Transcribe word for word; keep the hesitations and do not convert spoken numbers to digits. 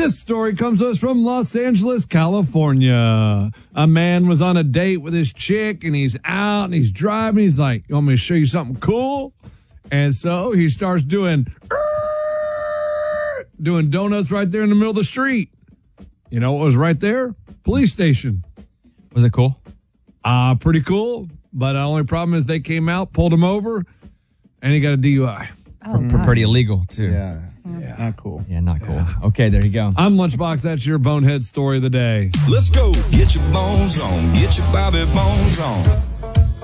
This story comes to us from Los Angeles, California. A man was on a date with his chick, and he's out, and he's driving. He's like, you want me to show you something cool? And so he starts doing, doing donuts right there in the middle of the street. You know what was right there? Police station. Was it cool? Uh, pretty cool. But the only problem is they came out, pulled him over, and he got a D U I. Oh, P- pretty illegal, too. Yeah. Yeah. Not cool. Yeah, not cool. Yeah. Okay, there you go. I'm Lunchbox. That's your bonehead story of the day. Let's go. Get your bones on. Get your Bobby bones on.